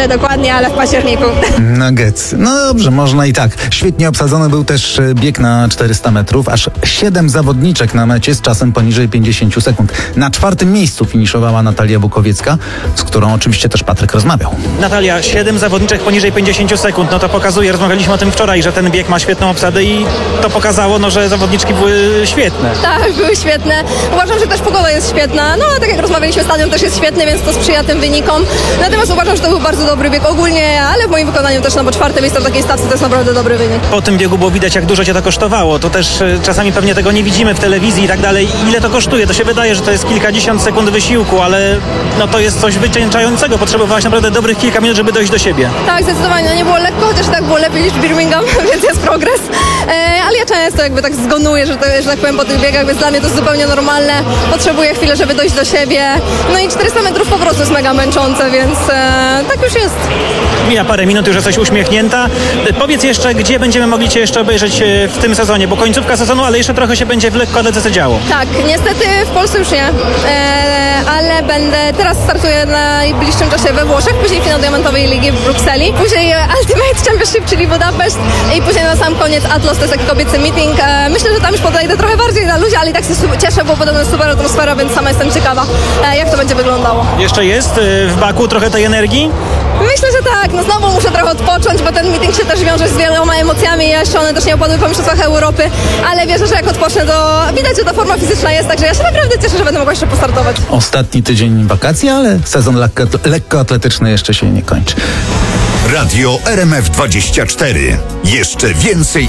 kiedy dokładnie, ale w październiku. Nuggets. No dobrze, można i tak. Świetnie obsadzony był też bieg na 400 metrów. Aż 7 zawodniczek na mecie z czasem poniżej 50 sekund. Na 4. miejscu finiszowała Natalia Bukowiecka, z którą oczywiście też Patryk rozmawiał. Natalia, 7 zawodniczek poniżej 50 sekund, no to pokazuje, rozmawialiśmy o tym wczoraj, że ten bieg ma świetną obsadę i to pokazało, no, że zawodniczki były świetne. Tak, były świetne. Uważam, że też pogoda jest świetna. No, a tak jak rozmawialiśmy, stadion też jest świetny, więc to sprzyja tym wynikom. Natomiast uważam, że to był bardzo dobry bieg ogólnie, ale w moim wykonaniu też, no bo 4. miejsce w takiej stacji to jest naprawdę dobry wynik. Po tym biegu było widać, jak dużo cię to kosztowało. To też czasami pewnie tego nie widzimy w telewizji i tak dalej. Ile to kosztuje? To się wydaje, że to jest kilkadziesiąt sekund wysiłku, ale no to jest coś wycieńczającego. Potrzebowałaś naprawdę dobrych kilka minut, żeby dojść do siebie. Tak, zdecydowanie. No nie było lekko, chociaż tak było lepiej niż w Birmingham, więc jest progres. Ale ja często jakby tak zgonuję, że tak powiem, po tych biegach, więc dla mnie to jest zupełnie normalne. Potrzebuję chwilę, żeby dojść do siebie. No i 400 metrów po prostu jest mega męczące, więc tak już jest. Mija parę minut, już jesteś uśmiechnięta. Powiedz jeszcze, gdzie będziemy mogli cię jeszcze obejrzeć w tym sezonie, bo końcówka sezonu, ale jeszcze trochę się będzie w lekkoatletyce działo. Tak, niestety w Polsce już nie, ale teraz startuję w najbliższym czasie we Włoszech, później finał Diamentowej Ligi w Brukseli, później Ultimate Championship, czyli Budapeszt i później na sam koniec Atlas, to jest taki kobiecy meeting. Myślę, że tam już podejdę trochę bardziej na luzie, ale i tak się cieszę, bo podobno jest super atmosfera, więc sama jestem ciekawa, jak to będzie wyglądało. Jeszcze jest w Baku trochę tej energii? Myślę, że tak. No znowu muszę trochę odpocząć, bo ten meeting się też wiąże z wieloma emocjami. Jeszcze one też nie opadły po mistrzostwach Europy, ale wierzę, że jak odpocznę, to widać, że ta forma fizyczna jest, także ja się naprawdę cieszę, że będę mogła jeszcze postartować. Ostatni tydzień wakacji, ale sezon lekkoatletyczny jeszcze się nie kończy. Radio RMF24. Jeszcze więcej